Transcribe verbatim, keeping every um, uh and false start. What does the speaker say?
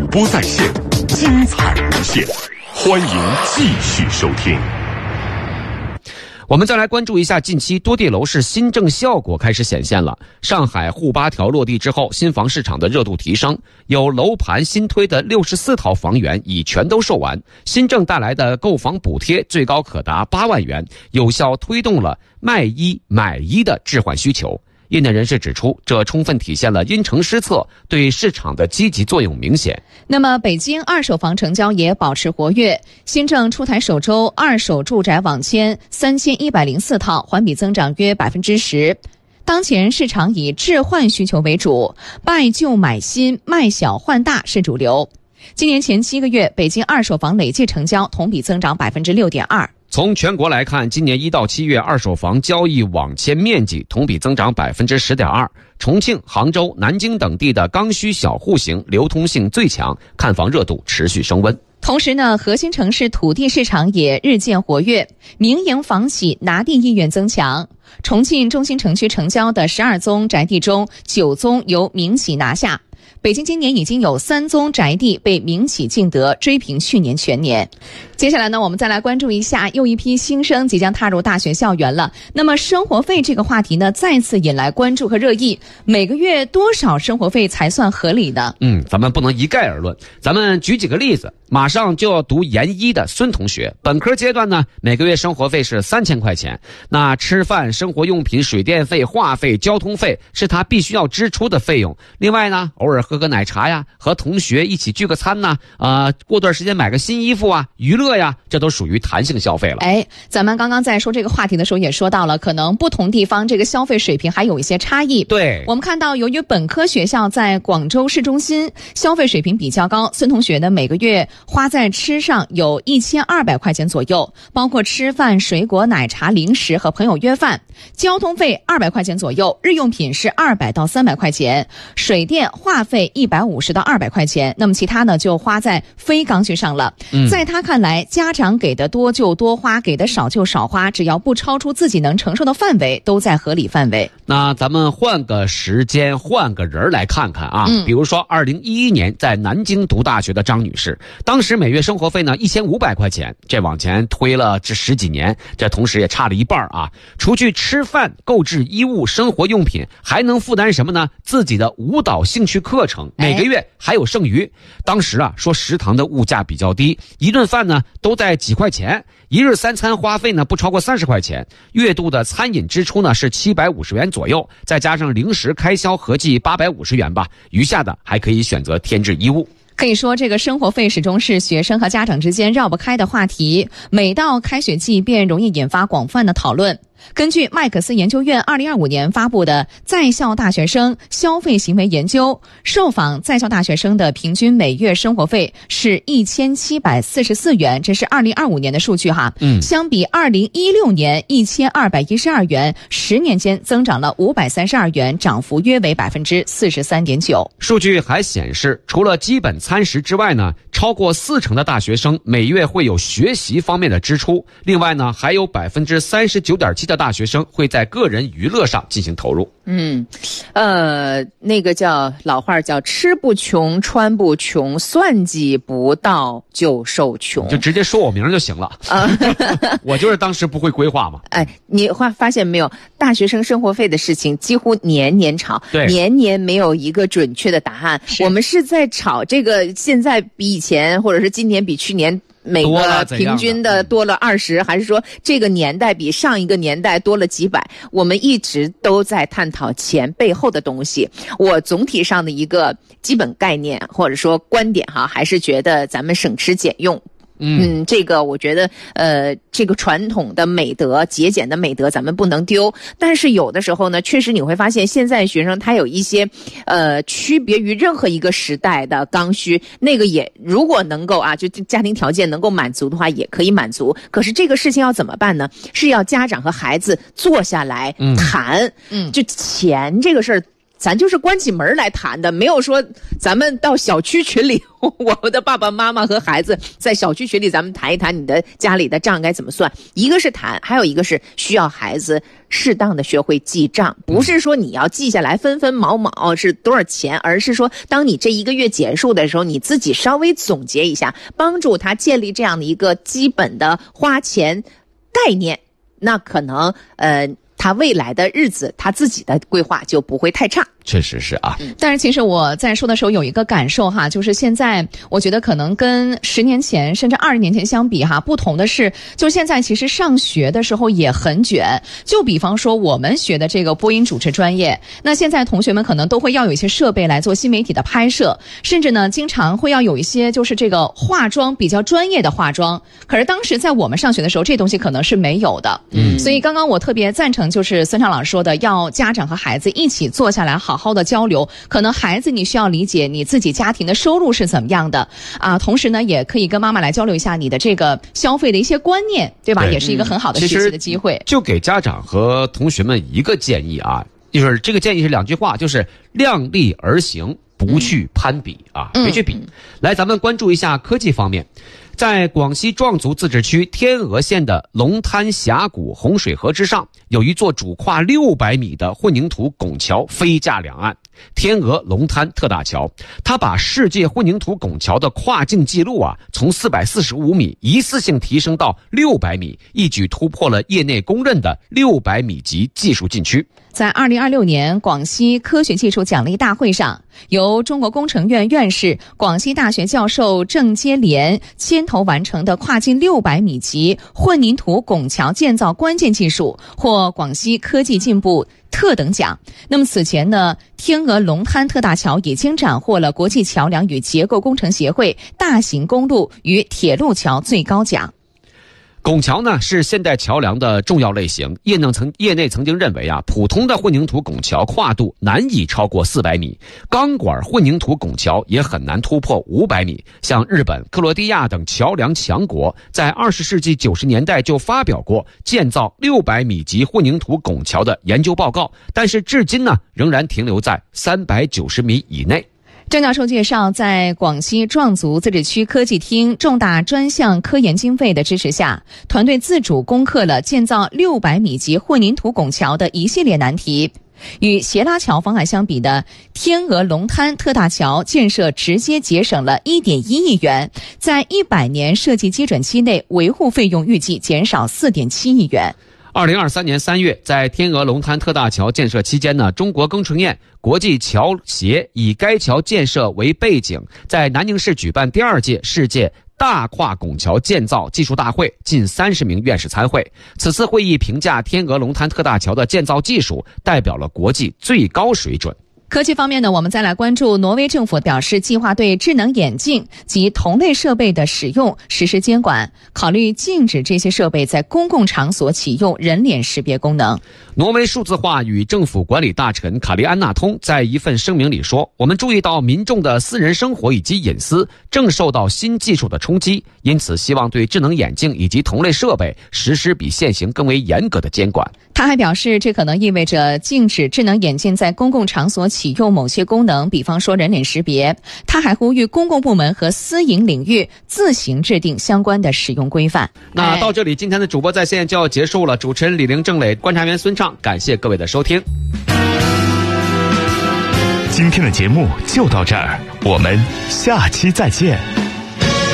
播在线，精彩无限，欢迎继续收听。 我们再来关注一下近期多地楼市新政效果开始显现了。上海沪八条落地之后，新房市场的热度提升，有楼盘新推的六十四套房源已全都售完。新政带来的购房补贴最高可达八万元，有效推动了卖一买一的置换需求。业内人士指出，这充分体现了因城施策对市场的积极作用明显。 那么北京二手房成交也保持活跃，新政出台首周，二手住宅网签三千一百零四套，环比增长约百分之十。当前市场以置换需求为主，败旧买新、卖小换大是主流。今年前七个月，北京二手房累计成交同比增长百分之六点二。 从全国来看，今年一到七月二手房交易网签面积同比增长百分之十点二。重庆、杭州、南京等地的刚需小户型流通性最强，看房热度持续升温。 同时呢，核心城市土地市场也日渐活跃，民营房企拿地意愿增强。重庆中心城区成交的十二宗宅地中，九宗由民企拿下。北京今年已经有三宗宅地被民企竞得，追平去年全年。接下来呢，我们再来关注一下又一批新生即将踏入大学校园了。那么生活费这个话题呢，再次引来关注和热议。每个月多少生活费才算合理呢？ 嗯，咱们不能一概而论。咱们举几个例子。马上就要读研一的孙同学，本科阶段呢，每个月生活费是三千块钱。那吃饭、生活用品、水电费、话费、交通费是他必须要支出的费用。另外呢，偶尔喝个奶茶呀，和同学一起聚个餐呐，呃，过段时间买个新衣服啊，娱乐呀，这都属于弹性消费了。 哎，咱们刚刚在说这个话题的时候也说到了，可能不同地方这个消费水平还有一些差异。 对， 我们看到由于本科学校在广州市中心，消费水平比较高，孙同学呢每个月花在吃上有一千二百块钱左右，包括吃饭、水果、奶茶、零食和朋友约饭。交通费二百块钱左右，日用品是二百到三百块钱，水电话费一百五十到二百块钱。那么其他呢就花在非刚需上了。嗯，在他看来，家长给的多就多花，给的少就少花，只要不超出自己能承受的范围，都在合理范围。 那咱们换个时间，换个人来看看啊。 嗯， 比如说二零一一年在南京读大学的张女士，当时每月生活费呢一千五百块钱，这往前推了这十几年，这同时也差了一半啊。除去吃饭、购置衣物、生活用品，还能负担什么呢？自己的舞蹈兴趣课程，每个月还有剩余。当时啊，说食堂的物价比较低，一顿饭呢都在几块钱，一日三餐花费呢不超过三十块钱，月度的餐饮支出呢是七百五十元左右，再加上零食开销合计八百五十元吧，余下的还可以选择添置衣物。 可以说，这个生活费始终是学生和家长之间绕不开的话题，每到开学季便容易引发广泛的讨论。根据麦克斯研究院二零二五年发布的在校大学生消费行为研究，受访在校大学生的平均每月生活费是一千七百四十四元，这是二零二五年的数据哈。嗯，相比二零一六年一千二百一十二元，十年间增长了五百三十二元，涨幅约为百分之四十三点九。 数据还显示，除了基本餐食之外呢，超过四成的大学生每月会有学习方面的支出。另外呢，还有百分之三十九点七的大学生会在个人娱乐上进行投入。 嗯，呃，那个叫老话叫吃不穷，穿不穷，算计不到就受穷， 就直接说我名就行了。啊，我就是当时不会规划嘛。 哎，你发发现没有，大学生生活费的事情几乎年年吵， 对， 年年没有一个准确的答案。我们是在吵这个现在比以前，或者是今年比去年每个平均的多了二十，还是说这个年代比上一个年代多了几百？我们一直都在探讨钱背后的东西。我总体上的一个基本概念或者说观点哈，还是觉得咱们省吃俭用。嗯，这个我觉得，呃，这个传统的美德、节俭的美德，咱们不能丢。但是有的时候呢，确实你会发现，现在学生他有一些，呃，区别于任何一个时代的刚需，那个也如果能够啊，就家庭条件能够满足的话，也可以满足。可是这个事情要怎么办呢？是要家长和孩子坐下来谈。嗯，就钱这个事儿。 咱就是关起门来谈的，没有说咱们到小区群里，我们的爸爸妈妈和孩子在小区群里，咱们谈一谈你的家里的账该怎么算。一个是谈，还有一个是需要孩子适当的学会记账，不是说你要记下来分分毛毛是多少钱，而是说当你这一个月结束的时候，你自己稍微总结一下，帮助他建立这样的一个基本的花钱概念，那可能呃他未来的日子他自己的规划就不会太差。 确实是啊， 但是其实我在说的时候有一个感受哈，就是现在我觉得可能跟十年前甚至二十年前相比哈，不同的是，就是现在其实上学的时候也很卷。就比方说我们学的这个播音主持专业，那现在同学们可能都会要有一些设备来做新媒体的拍摄，甚至呢经常会要有一些就是这个化妆比较专业的化妆。可是当时在我们上学的时候，这东西可能是没有的。嗯，所以刚刚我特别赞成就是孙畅老师说的，要家长和孩子一起坐下来好好的交流。可能孩子你需要理解你自己家庭的收入是怎么样的啊，同时呢也可以跟妈妈来交流一下你的这个消费的一些观念，对吧？对，也是一个很好的学习的机会。 就给家长和同学们一个建议啊，就是这个建议是两句话，就是量力而行，不去攀比啊，别去比。嗯、来，咱们关注一下科技方面。在广西壮族自治区天鹅县的龙滩峡谷洪水河之上，有一座主跨六百米的混凝土拱桥飞架两岸，天鹅龙滩特大桥。它把世界混凝土拱桥的跨境记录啊，从四百四十五米一次性提升到六百米，一举突破了业内公认的六百米级技术禁区。 在二零二六年广西科学技术奖励大会上，由中国工程院院士、广西大学教授郑接连牵头完成的跨境六百米级混凝土拱桥建造关键技术获广西科技进步特等奖。那么此前呢，天鹅龙滩特大桥已经斩获了国际桥梁与结构工程协会大型公路与铁路桥最高奖。 拱桥呢是现代桥梁的重要类型，业内曾业内曾经认为啊，普通的混凝土拱桥跨度难以超过四百米，钢管混凝土拱桥也很难突破五百米。像日本、克罗地亚等桥梁强国，在二十世纪九十年代就发表过建造六百米级混凝土拱桥的研究报告，但是至今呢，仍然停留在三百九十米以内。 郑教授介绍，在广西壮族自治区科技厅重大专项科研经费的支持下，团队自主攻克了建造六百米级混凝土拱桥的一系列难题。与斜拉桥方案相比的天鹅龙滩特大桥建设直接节省了 一点一亿元，在一百年设计基准期内维护费用预计减少 四点七亿元。 二零二三年三月，在天鹅龙滩特大桥建设期间呢，中国工程院国际桥协以该桥建设为背景，在南宁市举办第二届世界大跨拱桥建造技术大会，近三十名院士参会。此次会议评价天鹅龙滩特大桥的建造技术代表了国际最高水准。 科技方面呢，我们再来关注挪威政府表示，计划对智能眼镜及同类设备的使用实施监管，考虑禁止这些设备在公共场所启用人脸识别功能。 挪威数字化与政府管理大臣卡利安纳通在一份声明里说，我们注意到民众的私人生活以及隐私正受到新技术的冲击，因此希望对智能眼镜以及同类设备实施比现行更为严格的监管。 他还表示，这可能意味着禁止智能眼镜在公共场所启用某些功能，比方说人脸识别。他还呼吁公共部门和私营领域自行制定相关的使用规范。 那到这里，今天的主播在线就要结束了。主持人李玲、郑磊，观察员孙畅，感谢各位的收听。 今天的节目就到这儿，我们下期再见。